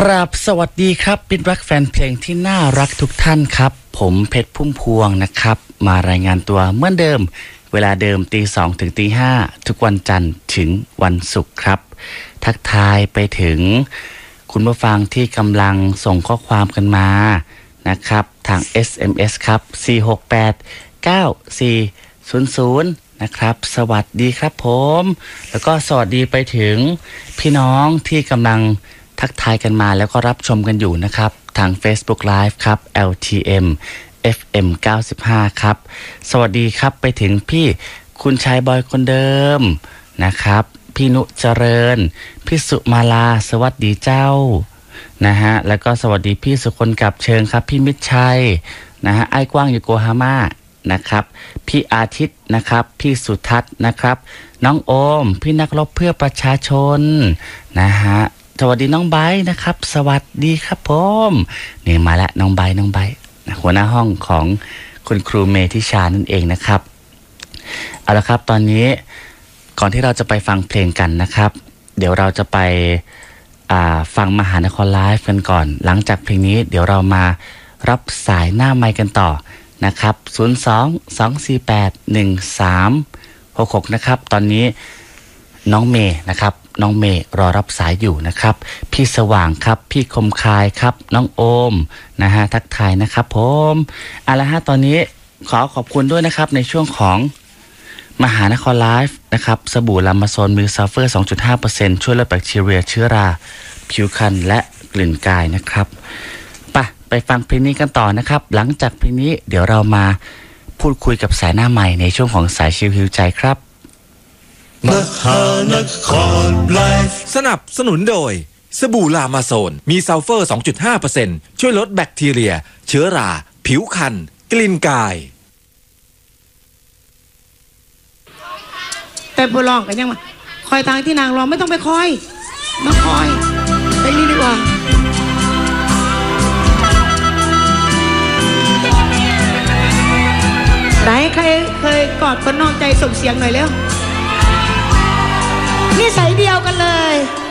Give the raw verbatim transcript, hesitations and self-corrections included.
ครับสวัสดีครับมิตรรักแฟนเพลงที่น่ารักทุกท่านครับผมเพชรพุ่มพวงนะครับมารายงานตัวเหมือนเดิมเวลาเดิมตีสองถึงตีห้าทุกวันจันทร์ถึงวันศุกร์ครับทักทายไปถึงคุณผู้ฟังที่กำลังส่งข้อความกันมานะครับทาง เอส เอ็ม เอส ครับสี่ หก แปด เก้า สี่ ศูนย์ ศูนย์นะครับสวัสดีครับผมแล้วก็สวัสดีไปถึงพี่น้องที่กำลังทักทายกันมาแล้วก็รับชมกันอยู่นะครับทาง Facebook Live ครับ แอล ที เอ็ม เอฟ เอ็ม เก้าสิบห้า ครับสวัสดีครับไปถึงพี่คุณชายบอยคนเดิมนะครับพี่นุเจริญพี่สุมาลาสวัสดีเจ้านะฮะแล้วก็สวัสดีพี่สุคนกับเชิงครับพี่มิตรชัยนะฮะไอ้กว้างอยู่โกฮาม่านะครับพี่อาทิตย์นะครับพี่สุทัศน์นะครับน้องโอมพี่นักรบเพื่อประชาชนนะฮะสวัสดีน้องไบร์นะครับสวัสดีครับผมนี่มาแล้วน้องไบร์น้องไบร์หัวหน้าห้องของคุณครูเมธิชานั่นเองนะครับเอาละครับตอนนี้ก่อนที่เราจะไปฟังเพลงกันนะครับเดี๋ยวเราจะไปฟังมหานครไลฟ์กันก่อนหลังจากเพลงนี้เดี๋ยวเรามารับสายหน้าไมค์กันต่อนะครับศูนย์ สอง สอง สี่ แปด หนึ่ง สาม หก หกนะครับตอนนี้น้องเมย์นะครับน้องเมย์รอรับสายอยู่นะครับพี่สว่างครับพี่คมคายครับน้องโอมนะฮะทักทายนะครับผมเอาละฮะตอนนี้ขอขอบคุณด้วยนะครับในช่วงของมหานครไลฟ์นะครับสบู่ลามาโซนมิลซัลเฟอร์ สองจุดห้าเปอร์เซ็นต์ ช่วยลดแบคทีเรียเชื้อราผิวคันและกลิ่นกายนะครับไปไปฟังเพลงนี้กันต่อนะครับหลังจากเพลงนี้เดี๋ยวเรามาพูดคุยกับสายหน้าใหม่ในช่วงของสายชิลฮิวใจครับมหานครไลฟ์สนับสนุนโดยสบู่ลามาโซนมีซัลเฟอร์ สองจุดห้าเปอร์เซ็นต์ ช่วยลดแบคทีเรียเชื้อราผิวคันกลิ่นกายแต่ผู้ร้องกันยังมาคอยทางที่นางร้องไม่ต้องไปคอยมาคอยไปนี่ดีกว่าไหนใครเคยกอดคนนอกใจส่งเสียงหน่อยเร็วนี่ใส่เดียวกันเลย